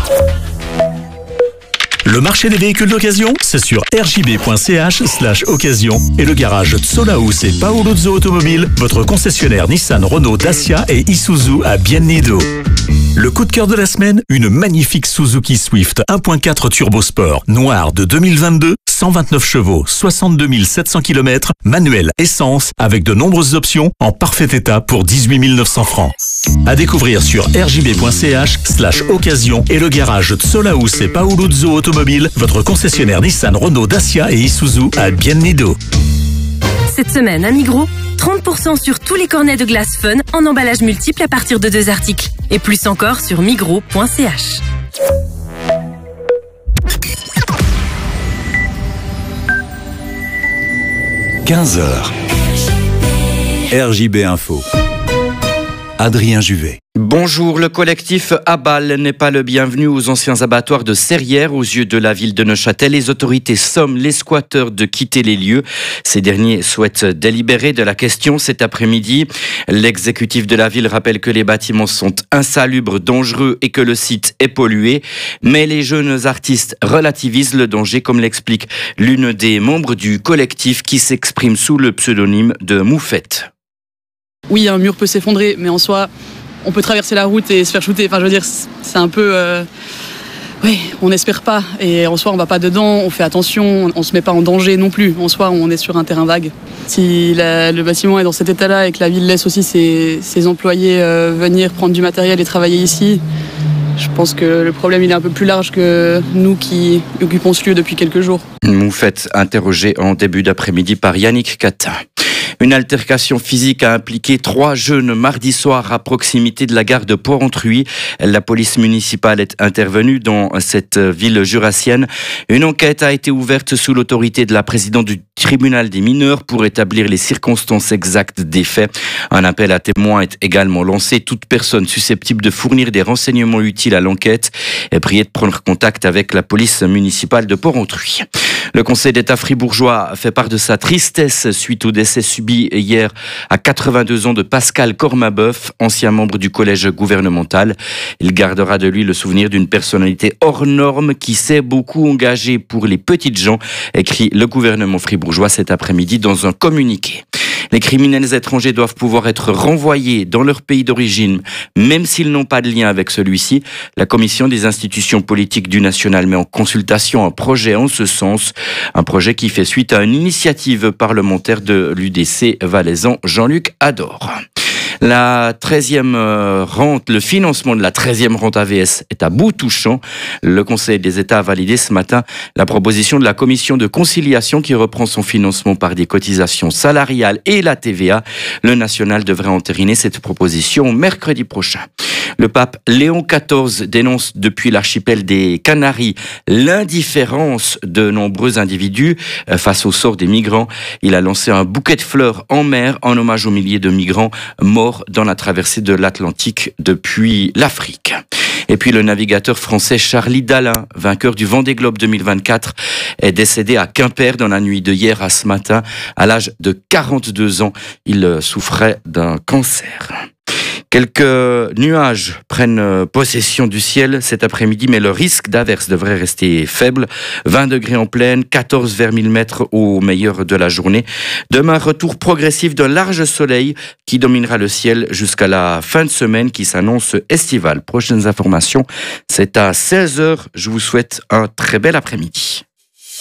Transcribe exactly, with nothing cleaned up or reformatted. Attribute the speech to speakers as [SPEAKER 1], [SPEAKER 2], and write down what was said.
[SPEAKER 1] Le marché des véhicules d'occasion, c'est sur r j b point c h slash occasion et le garage Tsolaus et Paoluzzo Automobile, votre concessionnaire Nissan, Renault, Dacia et Isuzu à Biennido. Le coup de cœur de la semaine, une magnifique Suzuki Swift un point quatre Turbo Sport, noire de deux mille vingt-deux, cent vingt-neuf chevaux, soixante-deux mille sept cents kilomètres, manuel essence, avec de nombreuses options, en parfait état pour dix-huit mille neuf cents francs. À découvrir sur r j b point c h slash occasion et le garage Tsolaus et Paoluzzo Automobile, votre concessionnaire Nissan, Renault, Dacia et Isuzu à Biennido.
[SPEAKER 2] Cette semaine à Migros, trente pour cent sur tous les cornets de glace Fun en emballage multiple à partir de deux articles. Et plus encore sur migros point c h.
[SPEAKER 3] quinze heures. R J B Info. Adrien Juvet.
[SPEAKER 4] Bonjour, le collectif Abal n'est pas le bienvenu aux anciens abattoirs de Serrières. Aux yeux de la ville de Neuchâtel, les autorités somment les squatteurs de quitter les lieux. Ces derniers souhaitent délibérer de la question cet après-midi. L'exécutif de la ville rappelle que les bâtiments sont insalubres, dangereux et que le site est pollué. Mais les jeunes artistes relativisent le danger, comme l'explique l'une des membres du collectif qui s'exprime sous le pseudonyme de Moufette.
[SPEAKER 5] Oui, un mur peut s'effondrer, mais en soi, on peut traverser la route et se faire shooter. Enfin, je veux dire, c'est un peu... Euh... Oui, on n'espère pas. Et en soi, on va pas dedans, on fait attention, on se met pas en danger non plus. En soi, on est sur un terrain vague. Si la, le bâtiment est dans cet état-là et que la ville laisse aussi ses, ses employés euh, venir prendre du matériel et travailler ici, je pense que le problème il est un peu plus large que nous qui occupons ce lieu depuis quelques jours.
[SPEAKER 4] Moufette interrogée en début d'après-midi par Yannick Catin. Une altercation physique a impliqué trois jeunes mardi soir à proximité de la gare de Porrentruy. La police municipale est intervenue dans cette ville jurassienne. Une enquête a été ouverte sous l'autorité de la présidente du tribunal des mineurs pour établir les circonstances exactes des faits. Un appel à témoins est également lancé. Toute personne susceptible de fournir des renseignements utiles à l'enquête est priée de prendre contact avec la police municipale de Porrentruy. Le Conseil d'État fribourgeois fait part de sa tristesse suite au décès subi hier à quatre-vingt-deux ans de Pascal Cormabeuf, ancien membre du collège gouvernemental. Il gardera de lui le souvenir d'une personnalité hors norme qui s'est beaucoup engagée pour les petites gens, écrit le gouvernement fribourgeois cet après-midi dans un communiqué. Les criminels étrangers doivent pouvoir être renvoyés dans leur pays d'origine, même s'ils n'ont pas de lien avec celui-ci. La commission des institutions politiques du national met en consultation un projet en ce sens, un projet qui fait suite à une initiative parlementaire de l'U D C valaisan Jean-Luc Ador. La treizième rente, le financement de la treizième rente A V S est à bout touchant. Le Conseil des États a validé ce matin la proposition de la commission de conciliation qui reprend son financement par des cotisations salariales et la T V A. Le national devrait entériner cette proposition mercredi prochain. Le pape Léon quatorze dénonce depuis l'archipel des Canaries l'indifférence de nombreux individus face au sort des migrants. Il a lancé un bouquet de fleurs en mer en hommage aux milliers de migrants morts dans la traversée de l'Atlantique depuis l'Afrique. Et puis le navigateur français Charlie Dalin, vainqueur du Vendée Globe deux mille vingt-quatre, est décédé à Quimper dans la nuit de hier à ce matin. À l'âge de quarante-deux ans, il souffrait d'un cancer. Quelques nuages prennent possession du ciel cet après-midi, mais le risque d'averse devrait rester faible. vingt degrés en pleine, quatorze vers mille mètres au meilleur de la journée. Demain, retour progressif d'un large soleil qui dominera le ciel jusqu'à la fin de semaine qui s'annonce estivale. Prochaines informations, c'est à seize heures. Je vous souhaite un très bel après-midi.